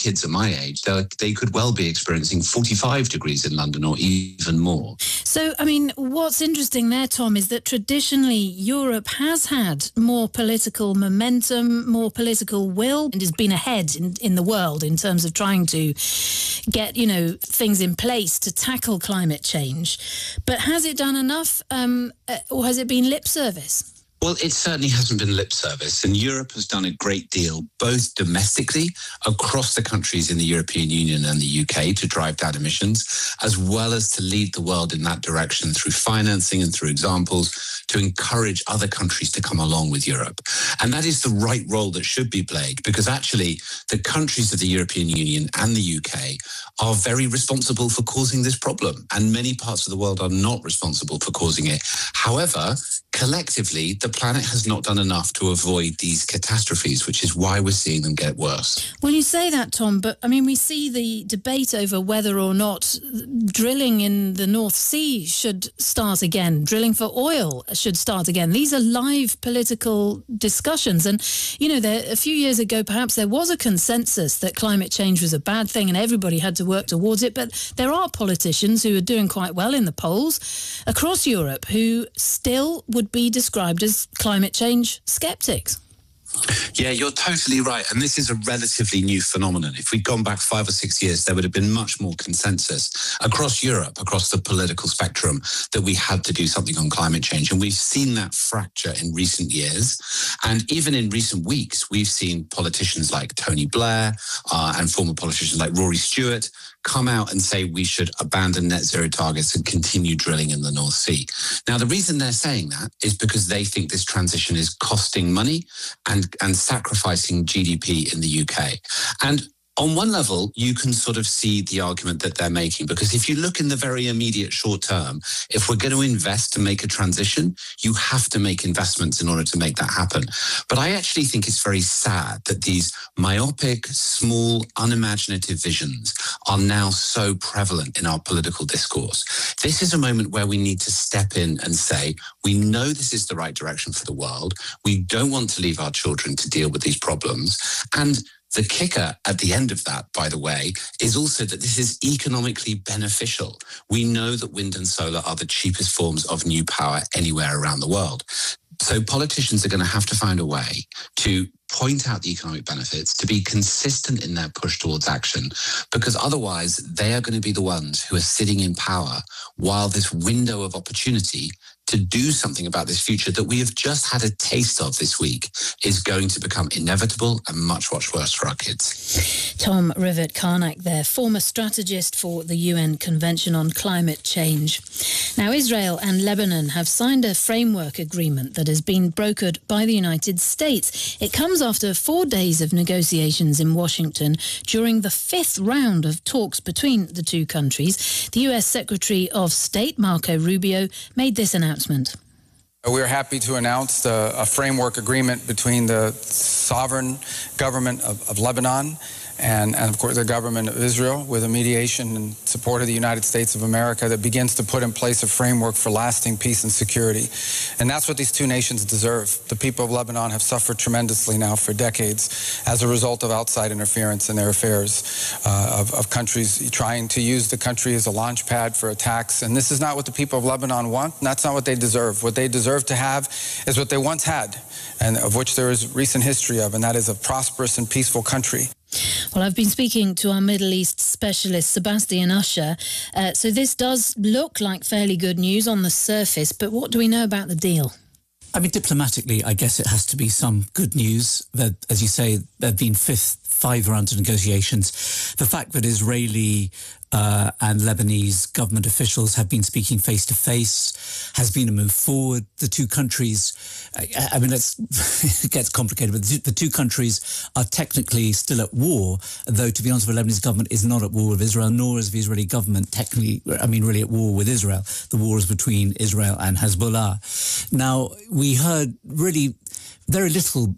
kids are my age, they could well be experiencing 45 degrees in London or even more. So, I mean, what's interesting there, Tom, is that traditionally Europe has had more political momentum, more political will, and has been ahead in the world in terms of trying to get, things in place to tackle climate change. But has it done enough, or has it been lip service? Well, it certainly hasn't been lip service, and Europe has done a great deal, both domestically across the countries in the European Union and the UK to drive down emissions, as well as to lead the world in that direction through financing and through examples to encourage other countries to come along with Europe. And that is the right role that should be played, because actually the countries of the European Union and the UK are very responsible for causing this problem, and many parts of the world are not responsible for causing it. However, collectively, the planet has not done enough to avoid these catastrophes, which is why we're seeing them get worse. Well, you say that, Tom, but I mean, we see the debate over whether or not drilling in the North Sea should start again, drilling for oil should start again. These are live political discussions. And, a few years ago, perhaps there was a consensus that climate change was a bad thing and everybody had to work towards it. But there are politicians who are doing quite well in the polls across Europe who still would be described as climate change skeptics. Yeah, you're totally right. And this is a relatively new phenomenon. If we'd gone back 5 or 6 years, there would have been much more consensus across Europe, across the political spectrum, that we had to do something on climate change. And we've seen that fracture in recent years. And even in recent weeks, we've seen politicians like Tony Blair and former politicians like Rory Stewart come out and say we should abandon net zero targets and continue drilling in the North Sea. Now, the reason they're saying that is because they think this transition is costing money and sacrificing GDP in the UK. And on one level, you can sort of see the argument that they're making, because if you look in the very immediate short term, if we're going to invest to make a transition, you have to make investments in order to make that happen. But I actually think it's very sad that these myopic, small, unimaginative visions are now so prevalent in our political discourse. This is a moment where we need to step in and say, we know this is the right direction for the world. We don't want to leave our children to deal with these problems. And the kicker at the end of that, by the way, is also that this is economically beneficial. We know that wind and solar are the cheapest forms of new power anywhere around the world. So politicians are going to have to find a way to point out the economic benefits, to be consistent in their push towards action, because otherwise they are going to be the ones who are sitting in power while this window of opportunity to do something about this future that we have just had a taste of this week is going to become inevitable and much worse for our kids. Tom Rivett-Carnac there, former strategist for the UN Convention on Climate Change. Now, Israel and Lebanon have signed a framework agreement that has been brokered by the United States. It comes after 4 days of negotiations in Washington during the 5th round of talks between the two countries. The US Secretary of State, Marco Rubio, made this announcement. We're happy to announce a framework agreement between the sovereign government of Lebanon and of course the government of Israel, with a mediation and support of the United States of America that begins to put in place a framework for lasting peace and security. And that's what these two nations deserve. The people of Lebanon have suffered tremendously now for decades as a result of outside interference in their affairs, of countries trying to use the country as a launch pad for attacks. And this is not what the people of Lebanon want, and that's not what they deserve. What they deserve to have is what they once had, and of which there is recent history of, and that is a prosperous and peaceful country. Well, I've been speaking to our Middle East specialist, Sebastian Usher. So this does look like fairly good news on the surface, but what do we know about the deal? I mean, diplomatically, I guess it has to be some good news that, as you say, there have been 5 rounds of negotiations. The fact that Israeli and Lebanese government officials have been speaking face to face has been a move forward. The two countries, I mean, it gets complicated, but the two countries are technically still at war, though, to be honest, the Lebanese government is not at war with Israel, nor is the Israeli government technically, I mean, really at war with Israel. The war is between Israel and Hezbollah. Now, we heard really very little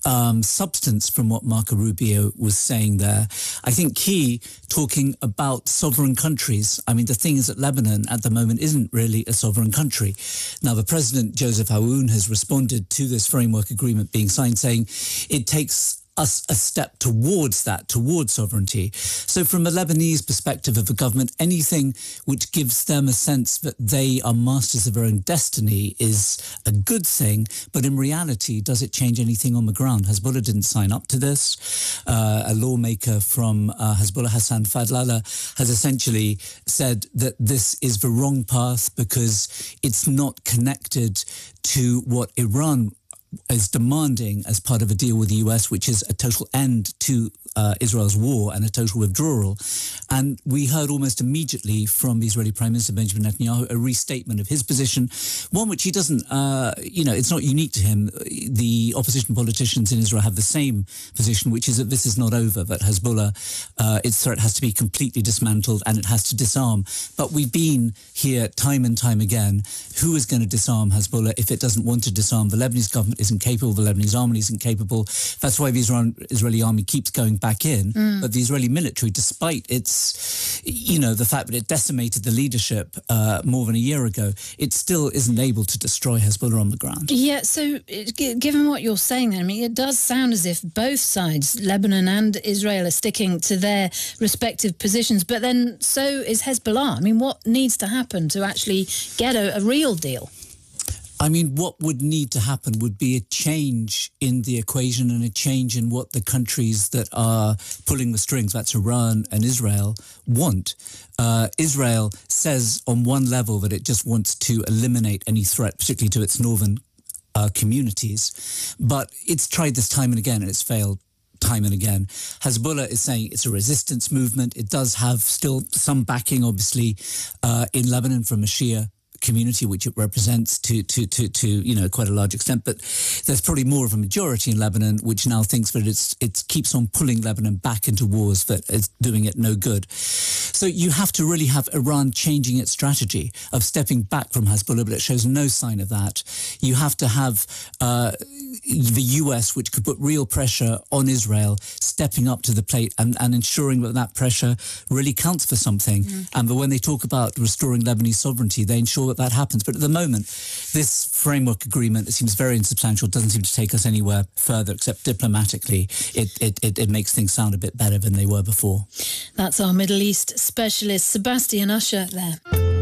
substance from what Marco Rubio was saying there. I think key, talking about sovereign countries. I mean, the thing is that Lebanon at the moment isn't really a sovereign country. Now, the President, Joseph Aoun, has responded to this framework agreement being signed, saying it takes us a step towards that, towards sovereignty. So from a Lebanese perspective of the government, anything which gives them a sense that they are masters of their own destiny is a good thing. But in reality, does it change anything on the ground? Hezbollah didn't sign up to this. A lawmaker from Hezbollah, Hassan Fadlallah, has essentially said that this is the wrong path because it's not connected to what Iran is demanding as part of a deal with the US, which is a total end to Israel's war and a total withdrawal. And we heard almost immediately from the Israeli Prime Minister Benjamin Netanyahu a restatement of his position, one which he doesn't, it's not unique to him. The opposition politicians in Israel have the same position, which is that this is not over, that Hezbollah, its threat has to be completely dismantled and it has to disarm. But we've been here time and time again. Who is going to disarm Hezbollah if it doesn't want to disarm? The Lebanese government isn't capable, the Lebanese army isn't capable. That's why the Israeli army keeps going back in. But the Israeli military, despite its, the fact that it decimated the leadership more than a year ago, it still isn't able to destroy Hezbollah on the ground. Yeah, so given what you're saying then, I mean, it does sound as if both sides, Lebanon and Israel, are sticking to their respective positions, but then so is Hezbollah. I mean, what needs to happen to actually get a real deal? I mean, what would need to happen would be a change in the equation and a change in what the countries that are pulling the strings, that's Iran and Israel, want. Israel says on one level that it just wants to eliminate any threat, particularly to its northern communities. But it's tried this time and again and it's failed time and again. Hezbollah is saying it's a resistance movement. It does have still some backing, obviously, in Lebanon from a Shia community, which it represents to quite a large extent, but there's probably more of a majority in Lebanon which now thinks that it keeps on pulling Lebanon back into wars that is doing it no good. So you have to really have Iran changing its strategy of stepping back from Hezbollah, but it shows no sign of that. You have to have the US, which could put real pressure on Israel, stepping up to the plate and ensuring that pressure really counts for something. But when they talk about restoring Lebanese sovereignty, they ensure that happens. But at the moment, this framework agreement, it seems very insubstantial, doesn't seem to take us anywhere further except diplomatically. It makes things sound a bit better than they were before. That's our Middle East specialist, Sebastian Usher there.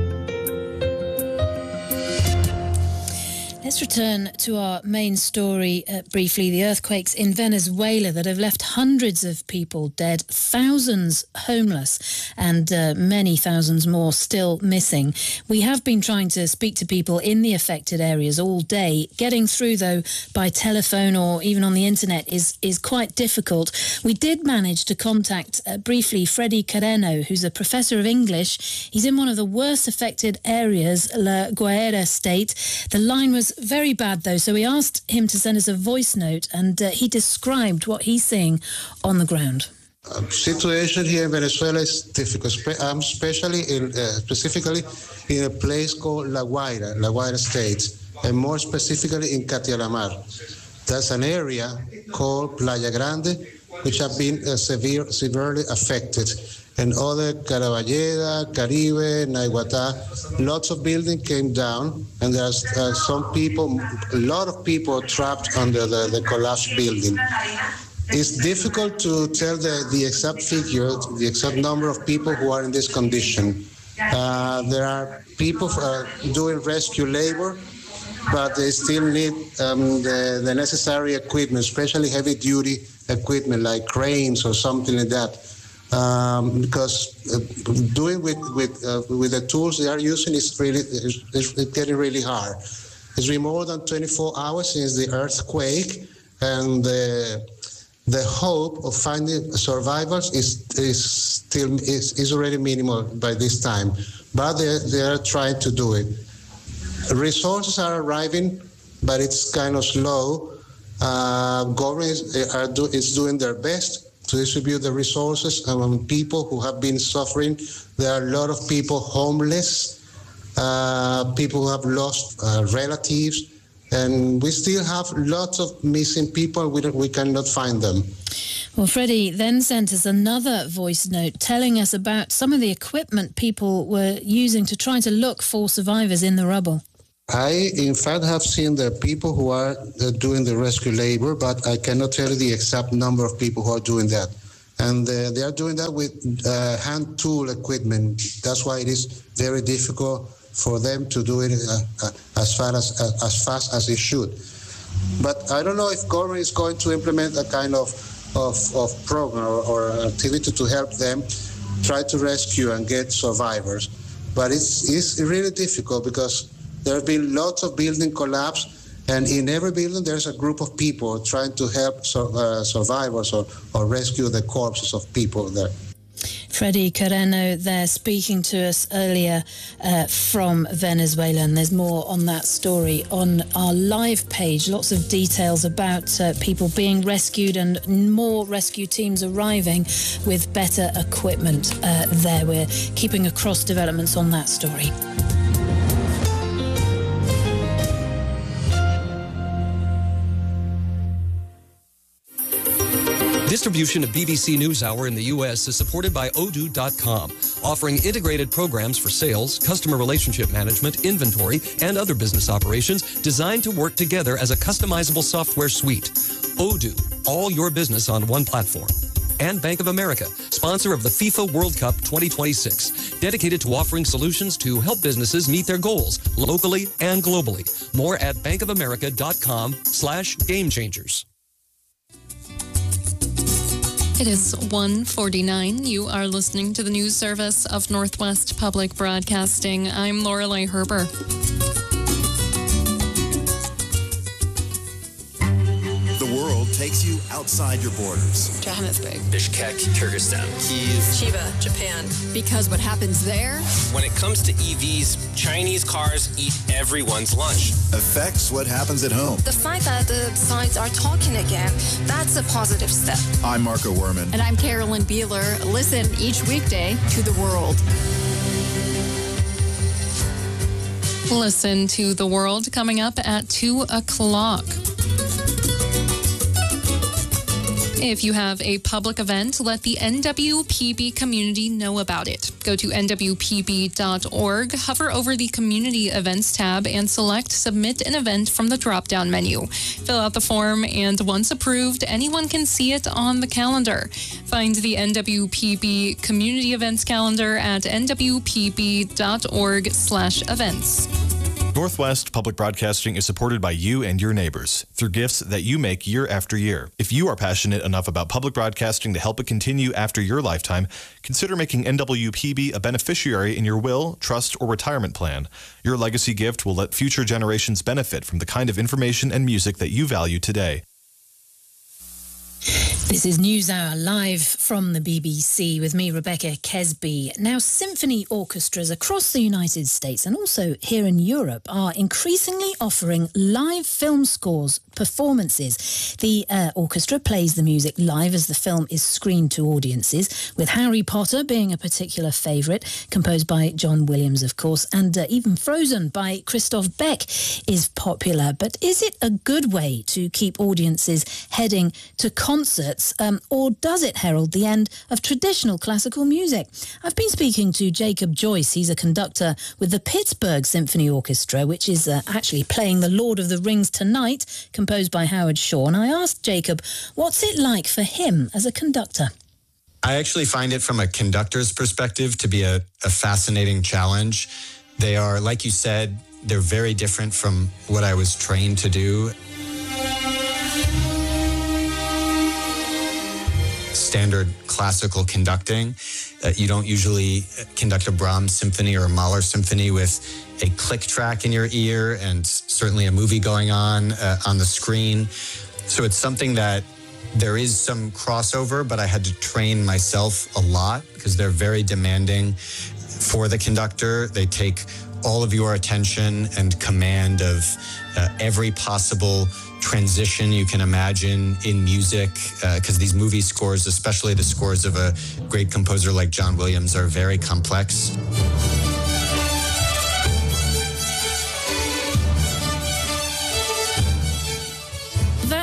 Let's return to our main story briefly. The earthquakes in Venezuela that have left hundreds of people dead, thousands homeless, and many thousands more still missing. We have been trying to speak to people in the affected areas all day. Getting through, though, by telephone or even on the internet is quite difficult. We did manage to contact briefly Freddy Carreno, who's a professor of English. He's in one of the worst affected areas, La Guaira state. The line was very bad, though, so we asked him to send us a voice note, and he described what he's seeing on the ground. Situation here in Venezuela is difficult, especially specifically in a place called La Guaira State, and more specifically in Catialamar. That's an area called Playa Grande, which have been severely affected. And other Caraballeda, Caribe, Naiguatá, lots of buildings came down, and there's a lot of people trapped under the collapsed building. It's difficult to tell the exact figure, the exact number of people who are in this condition. There are people doing rescue labor, but they still need the necessary equipment, especially heavy-duty equipment like cranes or something like that. Because doing with the tools they are using is getting really hard. It's been more than 24 hours since the earthquake, and the hope of finding survivors is already minimal by this time. But they are trying to do it. Resources are arriving, but it's kind of slow. Government is doing their best to distribute the resources among people who have been suffering. There are a lot of people homeless, people who have lost relatives, and we still have lots of missing people. We cannot find them. Well, Freddie then sent us another voice note telling us about some of the equipment people were using to try to look for survivors in the rubble. I, in fact, have seen the people who are doing the rescue labor, but I cannot tell you the exact number of people who are doing that. And they are doing that with hand tool equipment. That's why it is very difficult for them to do it as fast as it should. But I don't know if government is going to implement a kind of program or activity to help them try to rescue and get survivors. But it's really difficult because there have been lots of building collapse, and in every building there's a group of people trying to help survivors or rescue the corpses of people there. Freddie Carreno there speaking to us earlier from Venezuela, and there's more on that story on our live page. Lots of details about people being rescued and more rescue teams arriving with better equipment there. We're keeping across developments on that story. Distribution of BBC NewsHour in the U.S. is supported by Odoo.com, offering integrated programs for sales, customer relationship management, inventory, and other business operations designed to work together as a customizable software suite. Odoo, all your business on one platform. And Bank of America, sponsor of the FIFA World Cup 2026, dedicated to offering solutions to help businesses meet their goals locally and globally. More at bankofamerica.com/gamechangers. It is 1:49. You are listening to the news service of Northwest Public Broadcasting. I'm Lorelei Herber. The world takes you outside your borders. Johannesburg, Bishkek, Kyrgyzstan, Kyiv, Chiba, Japan. Because what happens there? When it comes to EVs, Chinese cars eat everyone's lunch. Affects what happens at home. The fact that the sides are talking again, that's a positive step. I'm Marco Werman. And I'm Carolyn Beeler. Listen each weekday to The World. Listen to The World coming up at 2 o'clock. If you have a public event, let the NWPB community know about it. Go to nwpb.org, hover over the Community Events tab, and select Submit an Event from the drop-down menu. Fill out the form, and once approved, anyone can see it on the calendar. Find the NWPB Community Events calendar at nwpb.org/events. Northwest Public Broadcasting is supported by you and your neighbors through gifts that you make year after year. If you are passionate enough about public broadcasting to help it continue after your lifetime, consider making NWPB a beneficiary in your will, trust, or retirement plan. Your legacy gift will let future generations benefit from the kind of information and music that you value today. This is NewsHour live from the BBC with me, Rebecca Kesby. Now, symphony orchestras across the United States and also here in Europe are increasingly offering live film scores performances. The orchestra plays the music live as the film is screened to audiences, with Harry Potter being a particular favourite, composed by John Williams, of course, and even Frozen by Christoph Beck is popular. But is it a good way to keep audiences heading to concerts, or does it herald the end of traditional classical music? I've been speaking to Jacob Joyce. He's a conductor with the Pittsburgh Symphony Orchestra, which is actually playing The Lord of the Rings tonight, composed by Howard Shore. And I asked Jacob, what's it like for him as a conductor? I actually find it from a conductor's perspective to be a fascinating challenge. They are, like you said, they're very different from what I was trained to do. Standard classical conducting. You don't usually conduct a Brahms symphony or a Mahler symphony with a click track in your ear and certainly a movie going on the screen. So it's something that there is some crossover, but I had to train myself a lot because they're very demanding for the conductor. They take all of your attention and command of every possible transition you can imagine in music, because these movie scores, especially the scores of a great composer like John Williams, are very complex.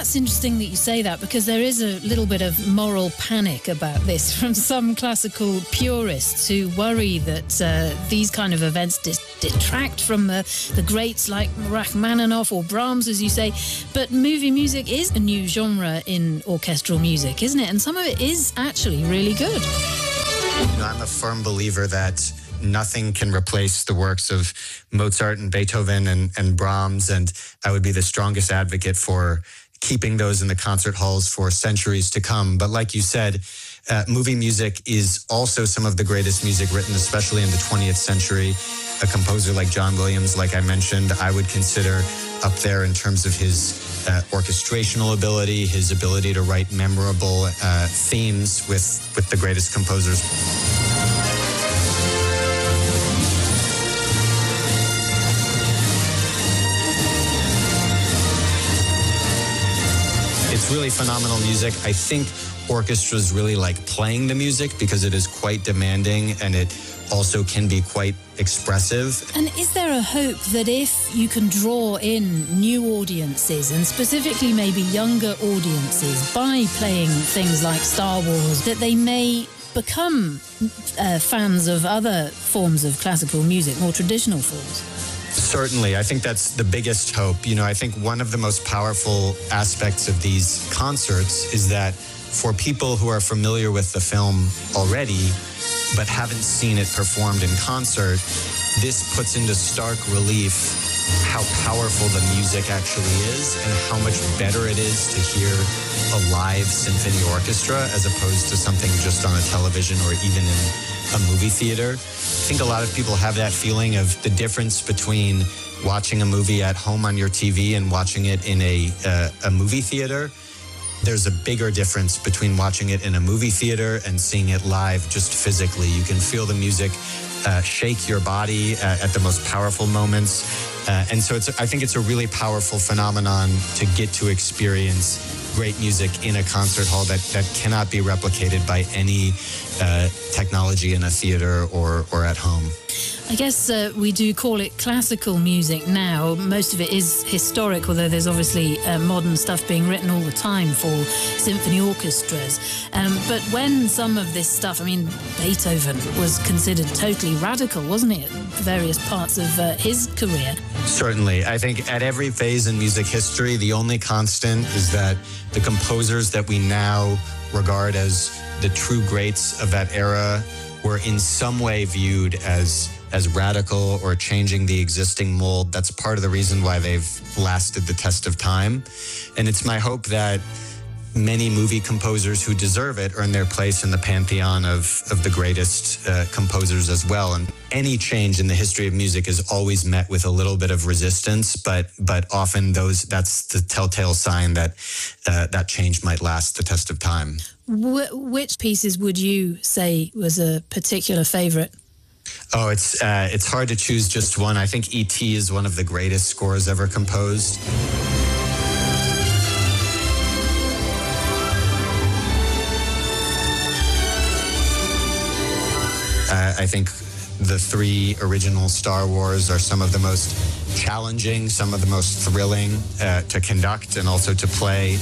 that's interesting that you say that, because there is a little bit of moral panic about this from some classical purists who worry that these kind of events detract from the greats like Rachmaninoff or Brahms, as you say. But movie music is a new genre in orchestral music, isn't it? And some of it is actually really good. You know, I'm a firm believer that nothing can replace the works of Mozart and Beethoven and Brahms, and I would be the strongest advocate for keeping those in the concert halls for centuries to come. But like you said, movie music is also some of the greatest music written, especially in the 20th century. A composer like John Williams, like I mentioned, I would consider up there in terms of his orchestrational ability, his ability to write memorable themes with the greatest composers. It's really phenomenal music. I think orchestras really like playing the music because it is quite demanding and it also can be quite expressive. And is there a hope that if you can draw in new audiences, and specifically maybe younger audiences, by playing things like Star Wars, that they may become fans of other forms of classical music, more traditional forms? Certainly. I think that's the biggest hope. You know, I think one of the most powerful aspects of these concerts is that for people who are familiar with the film already, but haven't seen it performed in concert, this puts into stark relief how powerful the music actually is and how much better it is to hear a live symphony orchestra as opposed to something just on a television or even in a movie theater. I think a lot of people have that feeling of the difference between watching a movie at home on your TV and watching it in a movie theater. There's a bigger difference between watching it in a movie theater and seeing it live just physically. You can feel the music shake your body at the most powerful moments. And so I think it's a really powerful phenomenon to get to experience great music in a concert hall that cannot be replicated by any technology in a theater or at home. I guess we do call it classical music now. Most of it is historic, although there's obviously modern stuff being written all the time for symphony orchestras. But when some of this stuff, I mean, Beethoven was considered totally radical, wasn't he, at various parts of his career? Certainly. I think at every phase in music history, the only constant is that the composers that we now regard as the true greats of that era were in some way viewed as radical or changing the existing mold. That's part of the reason why they've lasted the test of time. And it's my hope that many movie composers who deserve it earn their place in the pantheon of the greatest composers as well. And any change in the history of music is always met with a little bit of resistance, but often that's the telltale sign that that change might last the test of time. Which pieces would you say was a particular favorite? Oh, it's hard to choose just one. I think E.T. is one of the greatest scores ever composed. I think the three original Star Wars are some of the most challenging, some of the most thrilling to conduct and also to play.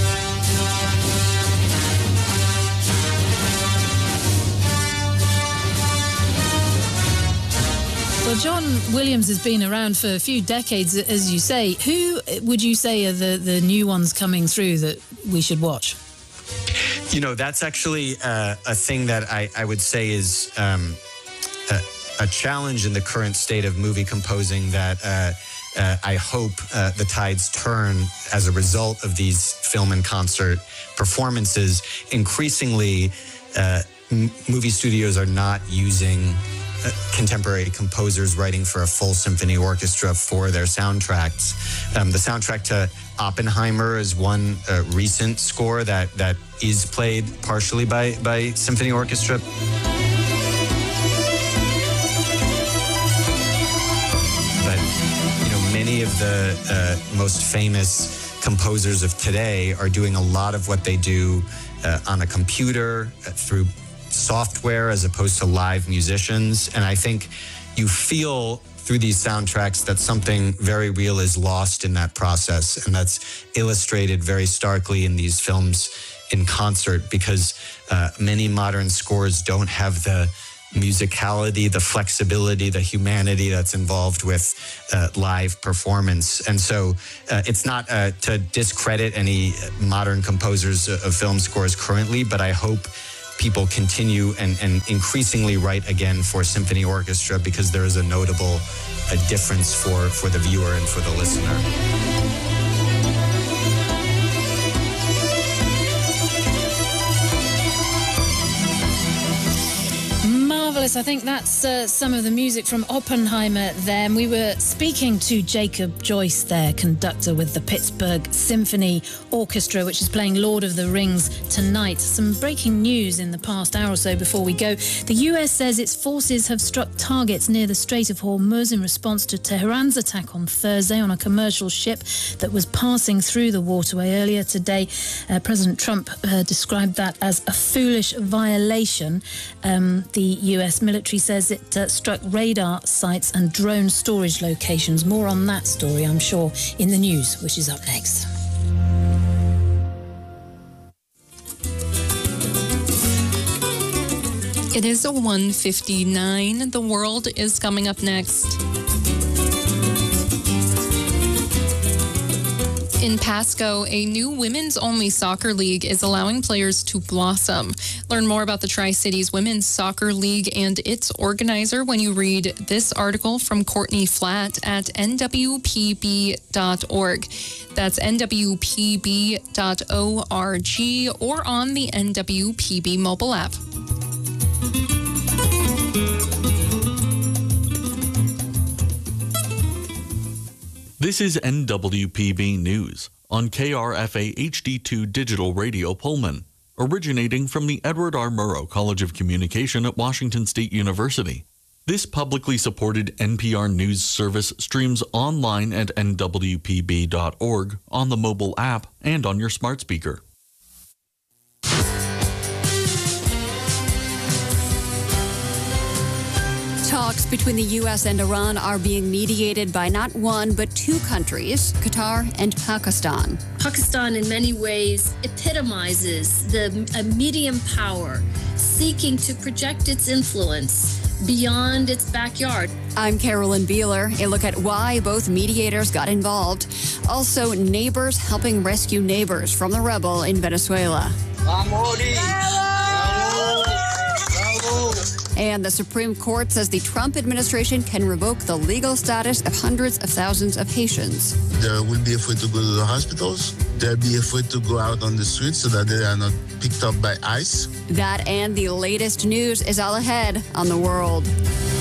Well, John Williams has been around for a few decades, as you say. Who would you say are the new ones coming through that we should watch? You know, that's actually a thing that I would say is a challenge in the current state of movie composing that I hope the tides turn as a result of these film and concert performances. Increasingly, movie studios are not using contemporary composers writing for a full symphony orchestra for their soundtracks. The soundtrack to Oppenheimer is one recent score that is played partially by symphony orchestra. But many of the most famous composers of today are doing a lot of what they do on a computer through software as opposed to live musicians. And I think you feel through these soundtracks that something very real is lost in that process. And that's illustrated very starkly in these films in concert, because many modern scores don't have the musicality, the flexibility, the humanity that's involved with live performance. And so it's not to discredit any modern composers of film scores currently, but I hope people continue and increasingly write again for symphony orchestra, because there is a notable difference for the viewer and for the listener. Marvellous. I think that's some of the music from Oppenheimer there. And we were speaking to Jacob Joyce there, conductor with the Pittsburgh Symphony Orchestra, which is playing Lord of the Rings tonight. Some breaking news in the past hour or so before we go. The US says its forces have struck targets near the Strait of Hormuz in response to Tehran's attack on Thursday on a commercial ship that was passing through the waterway earlier today. President Trump described that as a foolish violation. The US military says it struck radar sites and drone storage locations. More on that story, I'm sure, in the news, which is up next. It is 1:59. The world is coming up next. In Pasco, a new women's-only soccer league is allowing players to blossom. Learn more about the Tri-Cities Women's Soccer League and its organizer when you read this article from Courtney Flatt at nwpb.org. That's nwpb.org or on the NWPB mobile app. This is NWPB News on KRFA HD2 Digital Radio Pullman, originating from the Edward R. Murrow College of Communication at Washington State University. This publicly supported NPR News service streams online at nwpb.org, on the mobile app, and on your smart speaker. Talks between the U.S. and Iran are being mediated by not one, but two countries, Qatar and Pakistan. Pakistan, in many ways, epitomizes a medium power seeking to project its influence beyond its backyard. I'm Carolyn Beeler. A look at why both mediators got involved. Also, neighbors helping rescue neighbors from the rebel in Venezuela. And the Supreme Court says the Trump administration can revoke the legal status of hundreds of thousands of Haitians. They will be afraid to go to the hospitals. They'll be afraid to go out on the streets so that they are not picked up by ICE. That and the latest news is all ahead on The World.